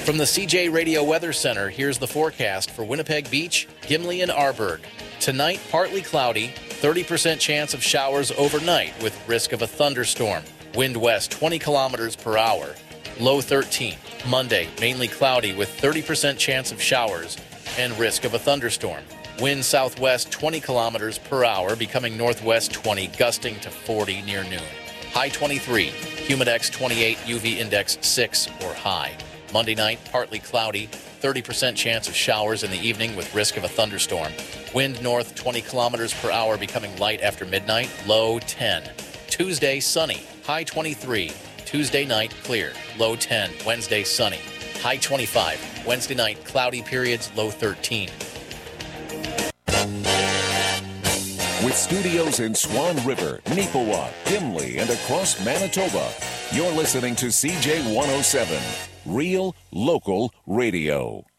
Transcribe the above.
From the CJ Radio Weather Center, here's the forecast for Winnipeg Beach, Gimli, and Arborg. Tonight, partly cloudy, 30% chance of showers overnight with risk of a thunderstorm. Wind west 20 kilometers per hour. Low 13. Monday, mainly cloudy with 30% chance of showers and risk of a thunderstorm. Wind southwest 20 kilometers per hour, becoming northwest 20, gusting to 40 near noon. High 23. Humidex 28, UV index 6 or high. Monday night, partly cloudy, 30% chance of showers in the evening with risk of a thunderstorm. Wind north 20 kilometers per hour, becoming light after midnight, low 10. Tuesday, sunny, high 23. Tuesday night, clear, low 10. Wednesday, sunny, high 25. Wednesday night, cloudy periods, low 13. With studios in Swan River, Neepawa, Gimli, and across Manitoba, you're listening to CJ 107, Real Local Radio.